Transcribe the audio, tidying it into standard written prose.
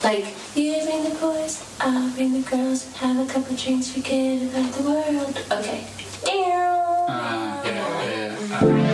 Like, you bring the boys, I'll bring the girls, have a couple drinks, forget about the world. Okay. Yeah.